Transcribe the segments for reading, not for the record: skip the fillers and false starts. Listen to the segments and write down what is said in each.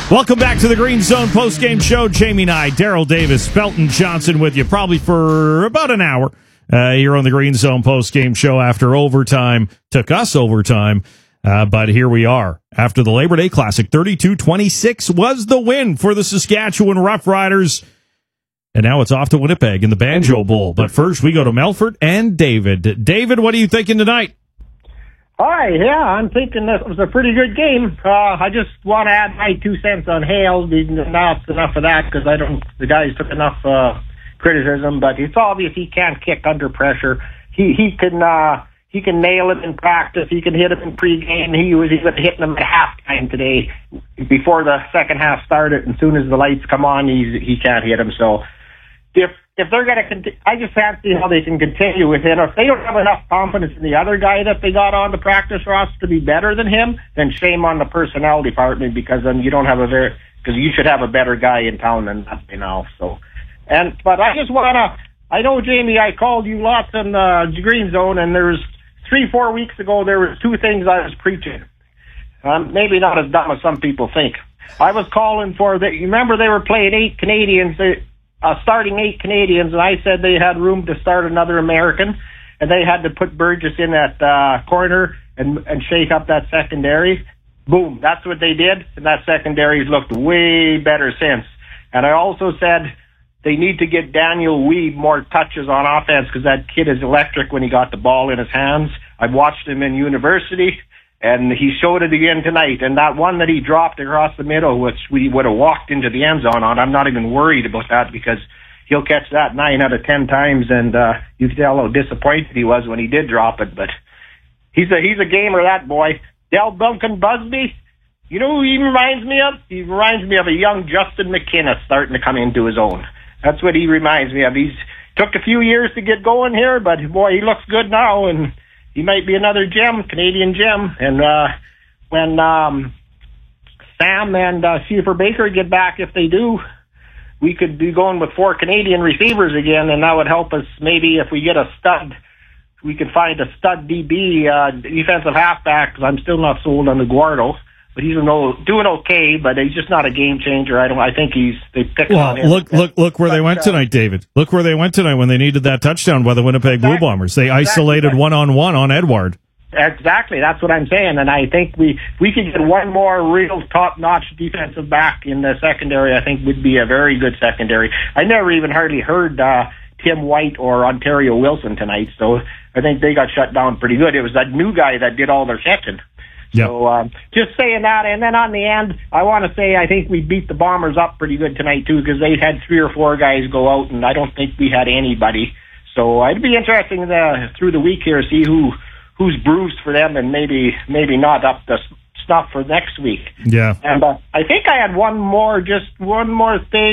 Welcome back to the Green Zone postgame show. Jamie Nye, Daryl Davis, Felton Johnson with you probably for about an hour here on the Green Zone postgame show after overtime. Took us overtime, but here we are. After the Labor Day Classic, 32-26 was the win for the Saskatchewan Roughriders. And now it's off to Winnipeg in the Banjo Bowl. But first, we go to Melfort and David. David, what are you thinking tonight? Hi, yeah, I'm thinking this was a pretty good game. I just want to add my 2 cents on Hale. That's enough of that because the guys took enough criticism, but it's obvious he can't kick under pressure. He can nail it in practice. He can hit him in pregame. He was even hitting him at halftime today before the second half started. And as soon as the lights come on, he can't hit him. So if they're going to I just fancy how they can continue with him. If they don't have enough confidence in the other guy that they got on the practice roster to be better than him, then shame on the personnel department because then you don't have because you should have a better guy in town than that now. So, but I just want to. I know, Jamie, I called you lots in the Green Zone, and there was 3-4 weeks ago there was 2 things I was preaching. Maybe not as dumb as some people think. I was calling for you remember they were playing 8 Canadians. Starting 8 Canadians, and I said they had room to start another American, and they had to put Burgess in that corner and shake up that secondary. Boom, that's what they did, and that secondary's looked way better since. And I also said they need to get Daniel Weed more touches on offense because that kid is electric when he got the ball in his hands. I've watched him in university, and he showed it again tonight. And that one that he dropped across the middle, which we would have walked into the end zone on, I'm not even worried about that because he'll catch that 9 out of 10 times. And you can tell how disappointed he was when he did drop it. But he's a gamer, that boy. Del Duncan Busby, you know who he reminds me of? He reminds me of a young Justin McKinnis starting to come into his own. That's what he reminds me of. He's took a few years to get going here, but boy, he looks good now, and he might be another gem, Canadian gem. And when Sam and Schaefer Baker get back, if they do, we could be going with 4 Canadian receivers again, and that would help us. Maybe if we get a stud, we could find a stud DB, defensive halfback, because I'm still not sold on Eduardo. But he's doing okay, but he's just not a game changer. I think they picked on him. Look where they went tonight, David. Look where they went tonight when they needed that touchdown by the Winnipeg Blue Bombers. They isolated one-on-one on Edward. Exactly, that's what I'm saying. And I think we could get one more real top-notch defensive back in the secondary. I think would be a very good secondary. I never even hardly heard Tim White or Ontario Wilson tonight, so I think they got shut down pretty good. It was that new guy that did all their catching. Yep. So just saying that, and then on the end, I want to say I think we beat the Bombers up pretty good tonight too because they had 3 or 4 guys go out, and I don't think we had anybody. So it'd be interesting through the week here to see who's bruised for them and maybe not up to snuff for next week. Yeah. And I think I had one more thing.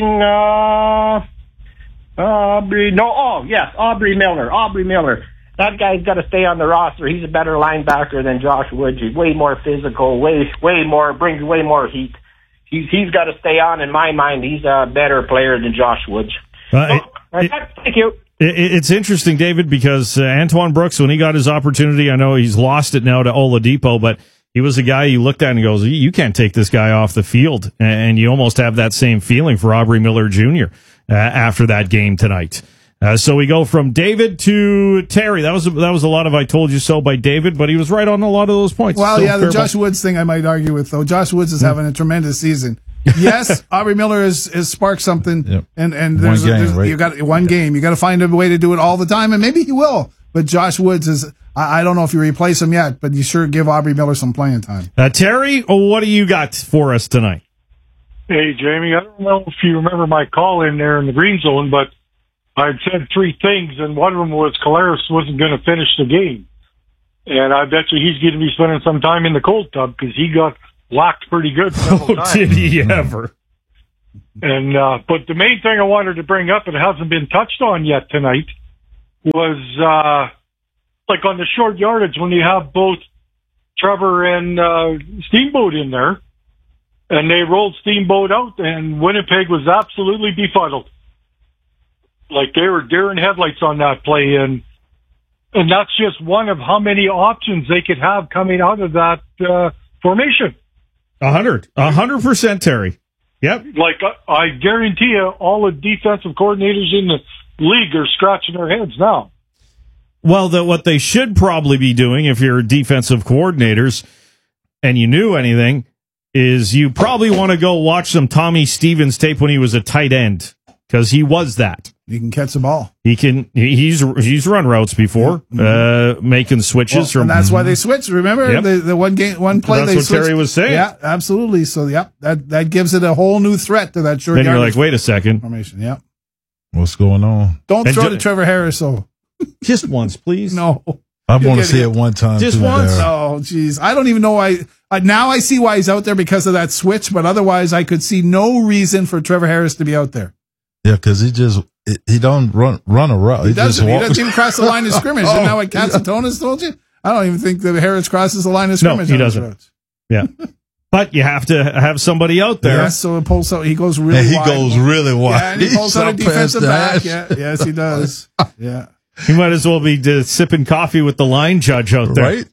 Aubrey Miller. That guy's got to stay on the roster. He's a better linebacker than Josh Woods. He's way more physical, way more, brings way more heat. He's got to stay on. In my mind, he's a better player than Josh Woods. Thank you. It's interesting, David, because Antoine Brooks, when he got his opportunity, I know he's lost it now to Oladipo, but he was a guy you looked at and goes, you can't take this guy off the field. And you almost have that same feeling for Aubrey Miller Jr. After that game tonight. So we go from David to Terry. That was a lot of I told you so by David, but he was right on a lot of those points. Well, so yeah, the Josh Woods thing I might argue with, though. Josh Woods is having a tremendous season. Yes, Aubrey Miller has sparked something, yep. and there's you got one game. You got to find a way to do it all the time, and maybe he will. But Josh Woods is. I don't know if you replace him yet, but you sure give Aubrey Miller some playing time. Terry, what do you got for us tonight? Hey, Jamie, I don't know if you remember my call in there in the Green Zone, but I'd said 3 things, and one of them was Collaros wasn't going to finish the game. And I bet you he's going to be spending some time in the cold tub because he got locked pretty good several times. Did he ever? And but the main thing I wanted to bring up, and it hasn't been touched on yet tonight, was like on the short yardage when you have both Trevor and Steamboat in there, and they rolled Steamboat out, and Winnipeg was absolutely befuddled. Like they were deer in headlights on that play, and that's just one of how many options they could have coming out of that formation. 100%, Terry. Yep. Like, I guarantee you, all the defensive coordinators in the league are scratching their heads now. Well, what they should probably be doing, if you're defensive coordinators and you knew anything, is you probably want to go watch some Tommy Stevens tape when he was a tight end, because he was that. He can catch the ball. He's run routes before, making switches from. And that's why they switched. Remember the one play that's they what switched. Terry was saying. Yeah, absolutely. So that gives it a whole new threat to that short. Then you're like, wait a second. Formation. Yeah. What's going on? Don't throw to Trevor Harris. So just once, please. No. I want to see it one time. Just once. Oh, geez. I don't even know why. Now I see why he's out there because of that switch, but otherwise I could see no reason for Trevor Harris to be out there. Yeah, because he don't run a route. He doesn't even cross the line of scrimmage. Isn't that what Katsatonis told you? I don't even think that Harris crosses the line of scrimmage. No, he doesn't. Yeah. But you have to have somebody out there. Yes, so it pulls out. He goes really wide. He goes really wide. Yeah, and he pulls out a defensive back. Yeah, yes, he does. Yeah. He might as well be sipping coffee with the line judge out there. Right?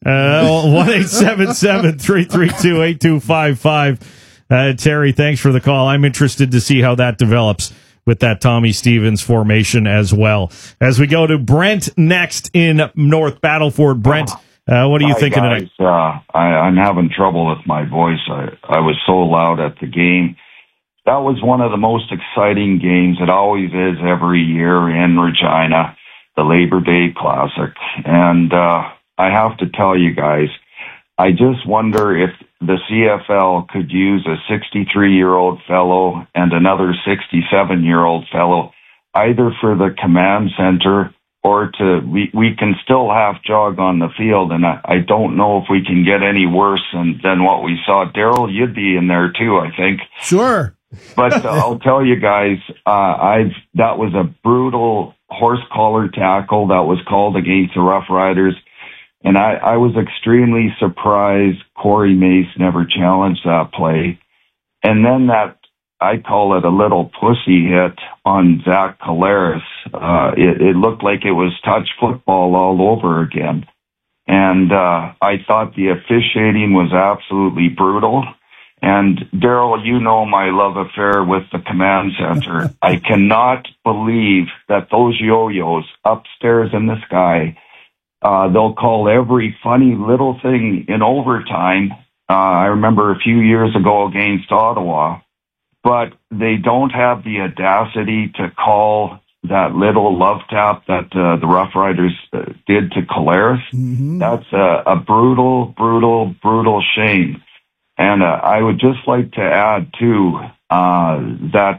1-877-332-8255. Terry, thanks for the call. I'm interested to see how that develops with that Tommy Stevens formation as well. As we go to Brent next in North Battleford. Brent, what are you thinking guys, tonight? I'm having trouble with my voice. I was so loud at the game. That was one of the most exciting games. It always is every year in Regina, the Labor Day Classic. And I have to tell you guys, I just wonder if the CFL could use a 63-year-old fellow and another 67-year-old fellow, either for the command center or we can still half jog on the field. And I don't know if we can get any worse than what we saw. Daryl, you'd be in there too, I think. Sure. But I'll tell you guys, that was a brutal horse collar tackle that was called against the Rough Riders. And I was extremely surprised Corey Mace never challenged that play. And then I call it a little pussy hit on Zach Collaros. It looked like it was touch football all over again. And I thought the officiating was absolutely brutal. And Daryl, you know my love affair with the command center. I cannot believe that those yo-yos upstairs in the sky, they'll call every funny little thing in overtime. I remember a few years ago against Ottawa, but they don't have the audacity to call that little love tap that the Rough Riders did to Collaros. Mm-hmm. That's a brutal, brutal, brutal shame. And I would just like to add, too, that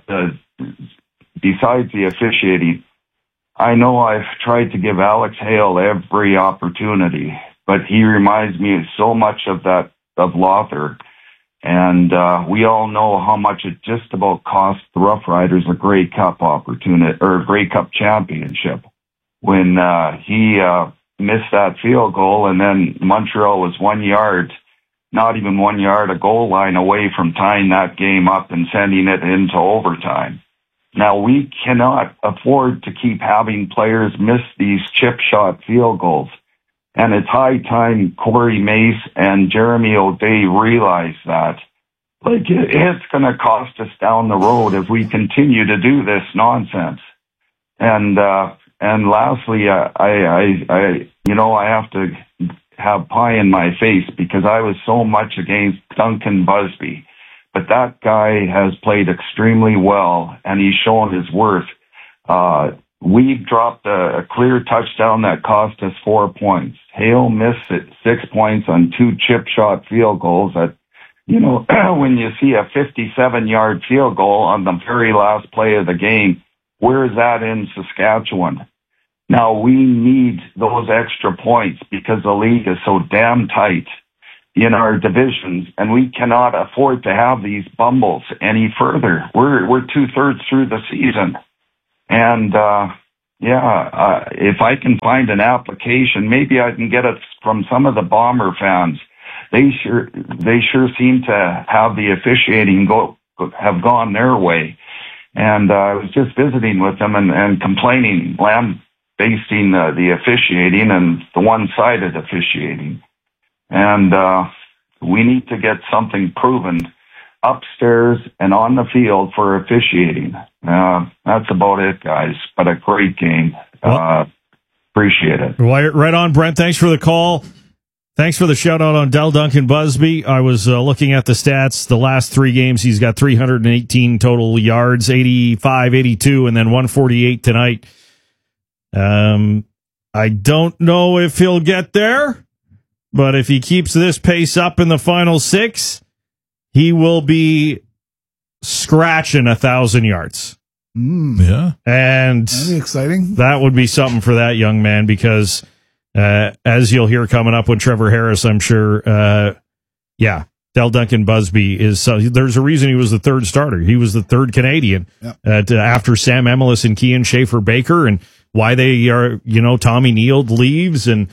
besides the officiating, I know I've tried to give Alex Hale every opportunity, but he reminds me so much of Lothar. And we all know how much it just about cost the Rough Riders a Grey Cup opportunity, or a Grey Cup championship, when he missed that field goal, and then Montreal was 1 yard, not even 1 yard, a goal line away from tying that game up and sending it into overtime. Now, we cannot afford to keep having players miss these chip shot field goals. And it's high time Corey Mace and Jeremy O'Day realize that. Like, it's going to cost us down the road if we continue to do this nonsense. And lastly, I have to have pie in my face because I was so much against Duncan Busby. But that guy has played extremely well, and he's shown his worth. We've dropped a clear touchdown that cost us 4 points. Hale missed it 6 points on 2 chip shot field goals. That, when you see a 57-yard field goal on the very last play of the game, where is that in Saskatchewan? Now, we need those extra points because the league is so damn tight in our divisions, and we cannot afford to have these bumbles any further. We're 2/3 through the season. And, if I can find an application, maybe I can get it from some of the Bomber fans. They sure seem to have the officiating have gone their way. And I was just visiting with them and complaining, lambasting the officiating and the one-sided officiating. And we need to get something proven upstairs and on the field for officiating. That's about it, guys. But a great game. Appreciate it. Right on, Brent. Thanks for the call. Thanks for the shout-out on Del Duncan Busby. I was looking at the stats. The last 3 games, he's got 318 total yards, 85, 82, and then 148 tonight. I don't know if he'll get there, but if he keeps this pace up in the final 6, he will be scratching 1,000 yards. Yeah. And that'd be exciting. That would be something for that young man because... as you'll hear coming up with Trevor Harris, I'm sure, Del Duncan Busby is, there's a reason he was the 3rd starter. He was the 3rd Canadian after Sam Emilus and Kean Schaefer-Baker, and why they are, Tommy Neal leaves, and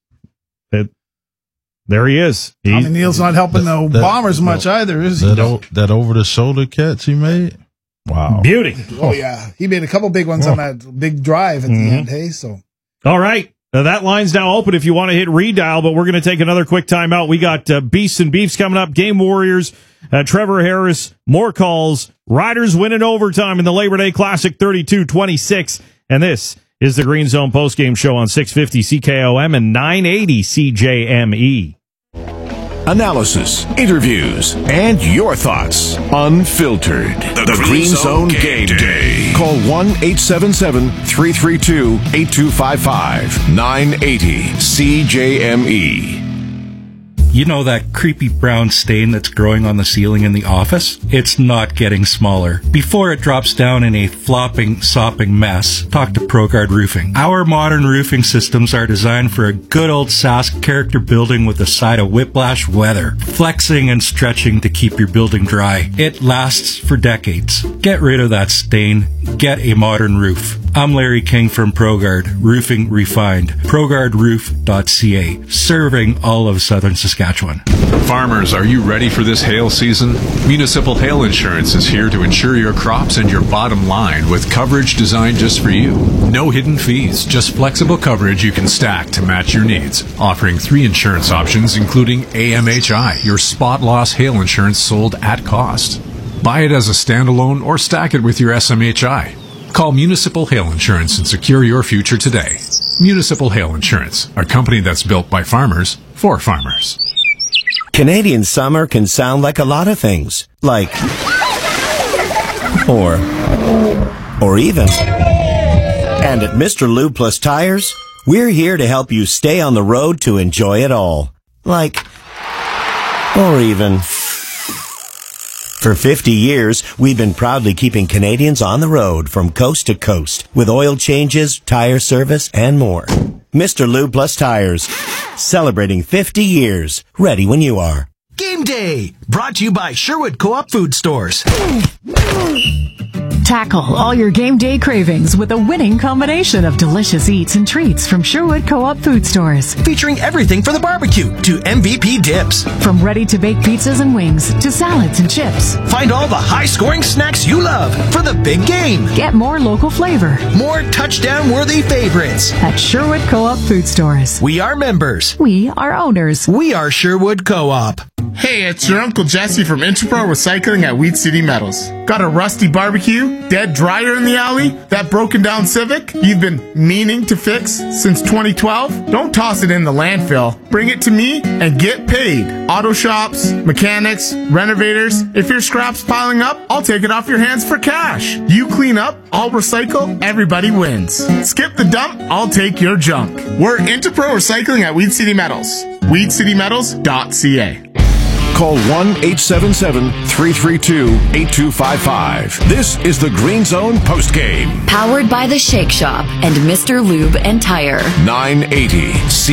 there he is. Tommy Neal's not helping the Bombers much either, is he? That over-the-shoulder catch he made? Wow. Beauty. Oh, yeah. He made a couple big ones on that big drive at the end, hey? So. All right. That line's now open if you want to hit redial, but we're going to take another quick timeout. We got Beasts and Beefs coming up, Game Warriors, Trevor Harris, more calls, Riders winning overtime in the Labor Day Classic 32-26, and this is the Green Zone postgame show on 650 CKOM and 980 CJME. Analysis, interviews, and your thoughts unfiltered. The Green Zone Game Day. Call 1-877-332-8255. 980 CJME. You know that creepy brown stain that's growing on the ceiling in the office? It's not getting smaller. Before it drops down in a flopping, sopping mess, talk to ProGuard Roofing. Our modern roofing systems are designed for a good old Sask character building with a side of whiplash weather, flexing and stretching to keep your building dry. It lasts for decades. Get rid of that stain. Get a modern roof. I'm Larry King from ProGuard, Roofing Refined, ProGuardRoof.ca, serving all of southern Saskatchewan. Farmers, are you ready for this hail season? Municipal Hail Insurance is here to insure your crops and your bottom line with coverage designed just for you. No hidden fees, just flexible coverage you can stack to match your needs. Offering 3 insurance options, including AMHI, your spot loss hail insurance sold at cost. Buy it as a standalone or stack it with your SMHI. Call Municipal Hail Insurance and secure your future today. Municipal Hail Insurance, a company that's built by farmers for farmers. Canadian summer can sound like a lot of things. Like, or even. And at Mr. Lube Plus Tires, we're here to help you stay on the road to enjoy it all. Like, or even. For 50 years, we've been proudly keeping Canadians on the road from coast to coast with oil changes, tire service, and more. Mr. Lube Plus Tires, celebrating 50 years. Ready when you are. Game Day, brought to you by Sherwood Co-op Food Stores. Tackle all your game day cravings with a winning combination of delicious eats and treats from Sherwood Co-op Food Stores. Featuring everything for the barbecue to MVP dips. From ready-to-bake pizzas and wings to salads and chips. Find all the high-scoring snacks you love for the big game. Get more local flavor. More touchdown-worthy favorites. At Sherwood Co-op Food Stores. We are members. We are owners. We are Sherwood Co-op. Hey, it's your Uncle Jesse from Interpro Recycling at Wheat City Metals. Got a rusty barbecue, dead dryer in the alley, that broken down Civic you've been meaning to fix since 2012? Don't toss it in the landfill. Bring it to me and get paid. Auto shops, mechanics, renovators. If your scrap's piling up, I'll take it off your hands for cash. You clean up, I'll recycle, everybody wins. Skip the dump, I'll take your junk. We're Interpro Recycling at Wheat City Metals. WheatCityMetals.ca. Call 1-877-332-8255. This is the Green Zone postgame. Powered by the Shake Shop and Mr. Lube and Tire. 980